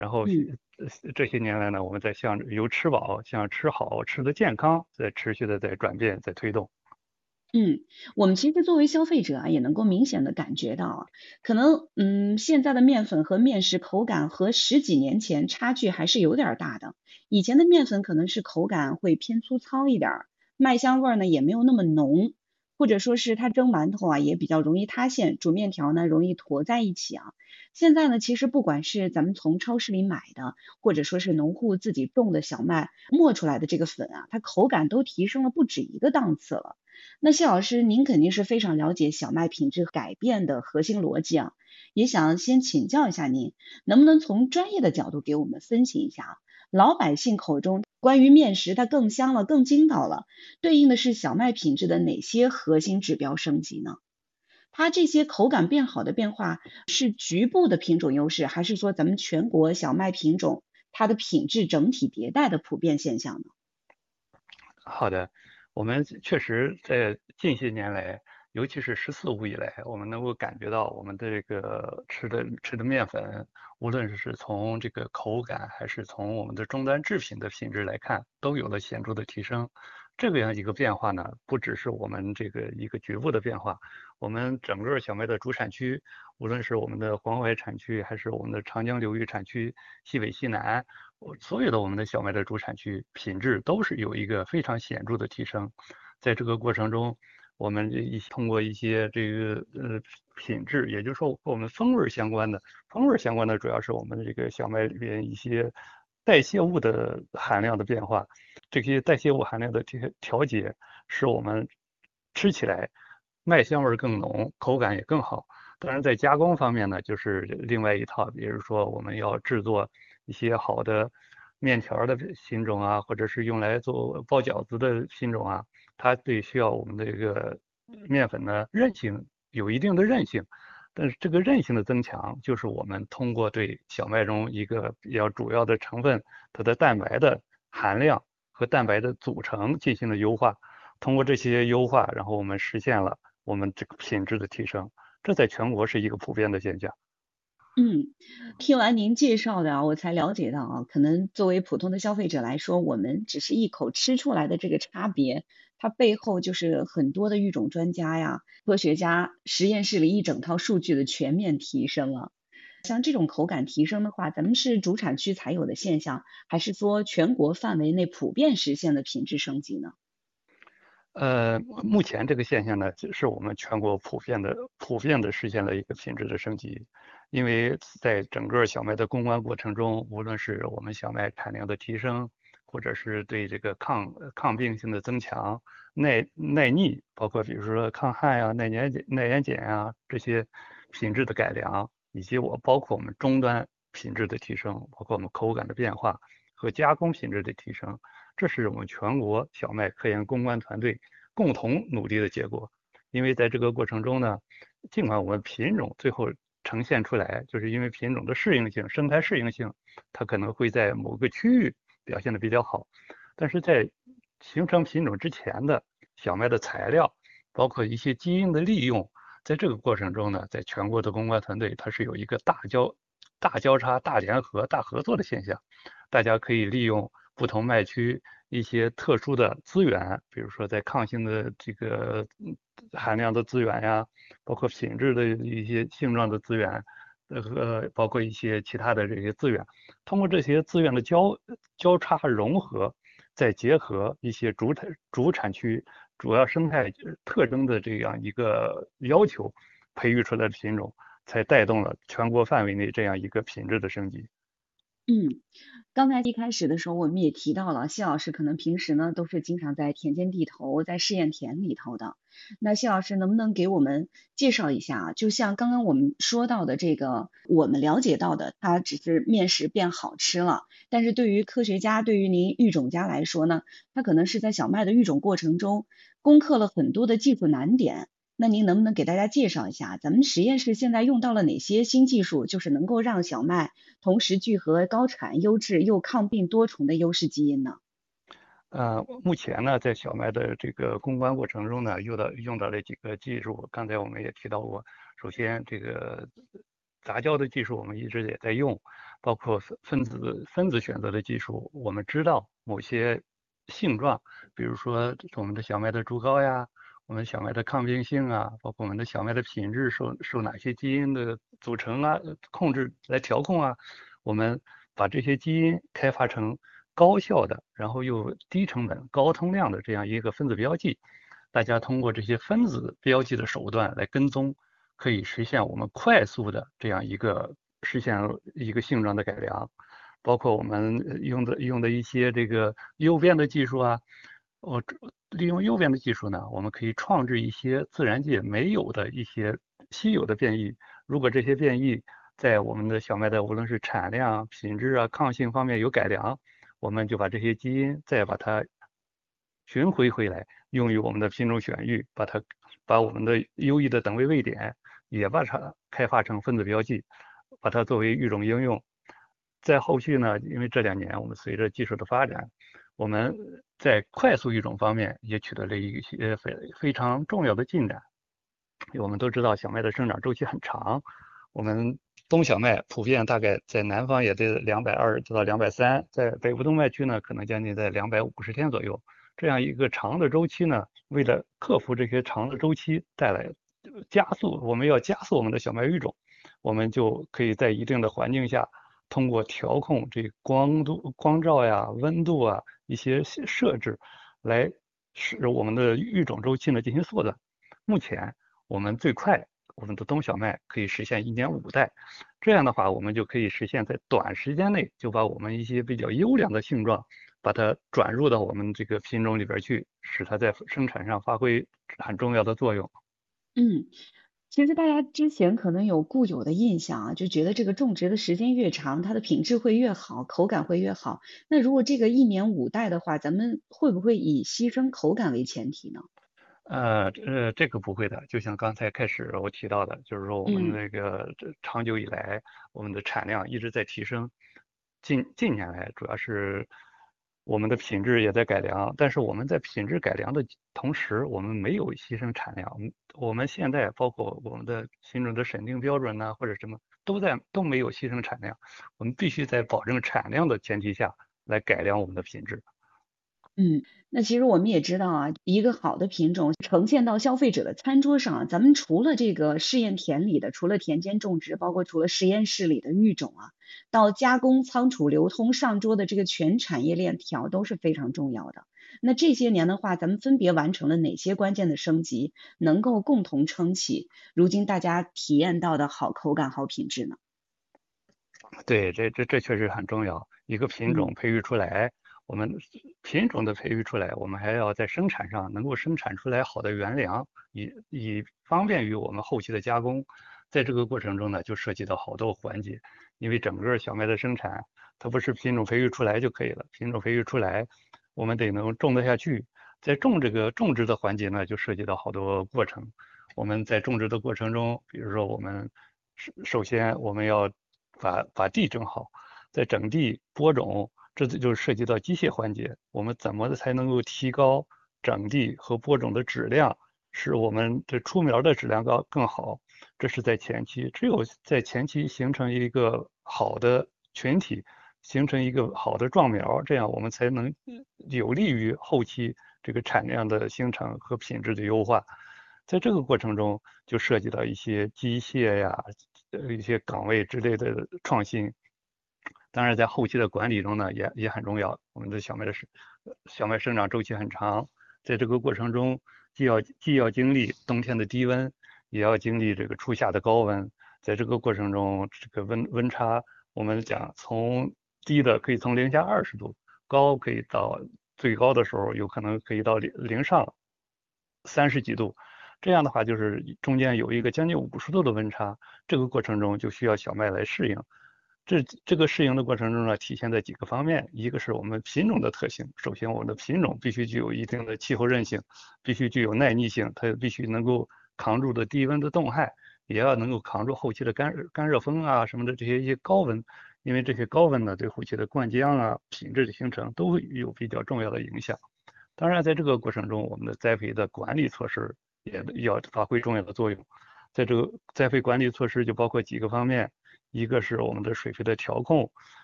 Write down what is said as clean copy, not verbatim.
嗯。 这些年来呢，我们在向由吃饱向吃好、吃的健康，在持续的在转变，在推动。 嗯，我们其实作为消费者啊，也能够明显的感觉到啊，可能现在的面粉和面食口感和十几年前差距还是有点儿大的。以前的面粉可能是口感会偏粗糙一点儿，麦香味儿呢也没有那么浓，或者说是它蒸馒头啊也比较容易塌陷，煮面条呢容易坨在一起啊。现在呢，其实不管是咱们从超市里买的，或者说是农户自己种的小麦磨出来的这个粉啊，它口感都提升了不止一个档次了。那谢老师，您肯定是非常了解小麦品质改变的核心逻辑啊，也想先请教一下您，能不能从专业的角度给我们分析一下啊，老百姓口中关于面食它更香了、更筋道了，对应的是小麦品质的哪些核心指标升级呢？它这些口感变好的变化是局部的品种优势，还是说咱们全国小麦品种它的品质整体迭代的普遍现象呢？ 好的，我们确实在近些年来，尤其是“十四五”以来，我们能够感觉到我们的这个吃的面粉，无论是从这个口感，还是从我们的终端制品的品质来看，都有了显著的提升。这个样一个变化呢，不只是我们这个一个局部的变化，我们整个小麦的主产区，无论是我们的黄淮产区，还是我们的长江流域产区、西北、西南。所有的我们的小麦的主产区品质都是有一个非常显著的提升。在这个过程中，我们通过一些这个品质，也就是说和我们风味相关的主要是我们的这个小麦里边一些代谢物的含量的变化，这些代谢物含量的这些调节，使我们吃起来麦香味更浓，口感也更好。当然，在加工方面呢，就是另外一套，比如说我们要制作一些好的面条的品种啊，或者是用来做包饺子的品种啊，它得需要我们的这个面粉呢韧性有一定的韧性。但是这个韧性的增强，就是我们通过对小麦中一个比较主要的成分，它的蛋白的含量和蛋白的组成进行了优化。通过这些优化，然后我们实现了我们这个品质的提升。这在全国是一个普遍的现象。 嗯，听完您介绍的啊，我才了解到啊，可能作为普通的消费者来说，我们只是一口吃出来的这个差别，它背后就是很多的育种专家呀、科学家实验室里一整套数据的全面提升了。像这种口感提升的话，咱们是主产区才有的现象，还是说全国范围内普遍实现的品质升级呢？ 目前这个现象呢，是我们全国普遍的实现了一个品质的升级。因为在整个小麦的攻关过程中，无论是我们小麦产量的提升，或者是对这个抗病性的增强、耐逆，包括比如说抗旱呀、耐盐碱呀这些品质的改良，以及包括我们终端品质的提升，包括我们口感的变化和加工品质的提升。这是我们全国小麦科研攻关团队共同努力的结果。因为在这个过程中呢，尽管我们品种最后呈现出来，就是因为品种的适应性、生态适应性，它可能会在某个区域表现的比较好，但是在形成品种之前的小麦的材料，包括一些基因的利用，在这个过程中呢，在全国的攻关团队，它是有一个大交叉、大联合、大合作的现象。大家可以利用不同麦区一些特殊的资源，比如说在抗性的这个含量的资源呀，包括品质的一些性状的资源，和包括一些其他的这些资源，通过这些资源的交叉融合，再结合一些主产区主要生态特征的这样一个要求，培育出来的品种，才带动了全国范围内这样一个品质的升级。 嗯，刚才一开始的时候，我们也提到了，谢老师可能平时呢都是经常在田间地头，在试验田里头的。那谢老师能不能给我们介绍一下啊？就像刚刚我们说到的这个，我们了解到的，它只是面食变好吃了，但是对于科学家，对于您育种家来说呢，它可能是在小麦的育种过程中攻克了很多的技术难点。那您能不能给大家介绍一下，咱们实验室现在用到了哪些新技术，就是能够让小麦同时聚合高产、优质又抗病多重的优势基因呢？ 目前呢，在小麦的这个攻关过程中呢，用到了几个技术，刚才我们也提到过。首先，这个杂交的技术我们一直也在用，包括分子选择的技术，我们知道某些性状，比如说我们的小麦的株高呀，我们小麦的抗病性啊，包括我们的小麦的品质受哪些基因的组成啊控制来调控啊，我们把这些基因开发成高效的，然后又低成本、高通量的这样一个分子标记，大家通过这些分子标记的手段来跟踪，可以实现我们快速的这样一个实现一个性状的改良，包括我们用的一些这个诱变的技术啊，我利用诱变的技术呢，我们可以创制一些自然界没有的一些稀有的变异。如果这些变异在我们的小麦的无论是产量、品质啊、抗性方面有改良，我们就把这些基因再把它寻回来，用于我们的品种选育，把我们的优异的等位位点也把它开发成分子标记，把它作为育种应用。在后续呢，因为这2年我们随着技术的发展，我们在快速育种方面也取得了一些非常重要的进展。我们都知道小麦的生长周期很长，我们冬小麦普遍大概在南方也得220到230，在北部冬麦区呢可能将近在250天左右。这样一个长的周期呢，为了克服这些长的周期带来加速，我们要加速我们的小麦育种，我们就可以在一定的环境下，通过调控这光度、光照呀、温度啊一些设置，来使我们的育种周期呢进行缩短。目前我们最快我们的冬小麦可以实现1年5代，这样的话我们就可以实现在短时间内就把我们一些比较优良的性状，把它转入到我们这个品种里边去，使它在生产上发挥很重要的作用。 嗯。其实大家之前可能有固有的印象啊，就觉得这个种植的时间越长，它的品质会越好，口感会越好。那如果这个1年5代的话，咱们会不会以牺牲口感为前提呢？ 这个不会的，就像刚才开始我提到的，就是说我们嗯。 那个长久以来，我们的产量一直在提升，近年来主要是我们的品质也在改良，但是我们在品质改良的同时，我们没有牺牲产量。我们现在包括我们的品种的审定标准呢，或者什么都没有牺牲产量，我们必须在保证产量的前提下来改良我们的品质。 嗯，那其实我们也知道啊，一个好的品种呈现到消费者的餐桌上啊，咱们除了这个试验田里的，除了田间种植，包括除了实验室里的育种啊，到加工、仓储、流通、上桌的这个全产业链条都是非常重要的。那这些年的话，咱们分别完成了哪些关键的升级，能够共同撑起如今大家体验到的好口感、好品质呢？ 对，这确实很重要。一个品嗯。 种培育出来，我们品种的培育出来，我们还要在生产上能够生产出来好的原粮，以方便于我们后期的加工。在这个过程中呢，就涉及到好多环节，因为整个小麦的生产，它不是品种培育出来就可以了，品种培育出来，我们得能种得下去。在这个种植的环节呢，就涉及到好多过程。我们在种植的过程中，比如说我们首先我们要把地整好，在整地播种，这就涉及到机械环节。我们怎么才能够提高整地和播种的质量，使我们的出苗的质量更好？这是在前期，只有在前期形成一个好的群体，形成一个好的壮苗，这样我们才能有利于后期这个产量的形成和品质的优化。在这个过程中，就涉及到一些机械呀、一些岗位之类的创新。当然，在后期的管理中呢，也很重要。我们的小麦生长周期很长，在这个过程中，既要经历冬天的低温，也要经历这个初夏的高温。在这个过程中，这个温差，我们讲从低的可以从零下20度，高可以到最高的时候有可能可以到零上30几度。这样的话，就是中间有一个将近50度的温差，这个过程中就需要小麦来适应。这个适应的过程中呢，体现在几个方面，一个是我们品种的特性，首先我们的品种必须具有一定的气候韧性，必须具有耐逆性，它必须能够扛住的低温的冻害，也要能够扛住后期的干热风啊什么的一些高温，因为这些高温呢对后期的灌浆啊品质的形成都会有比较重要的影响。当然，在这个过程中，我们的栽培的管理措施也要发挥重要的作用。 在这个栽培管理措施就包括几个方面，一个是我们的水肥的调控，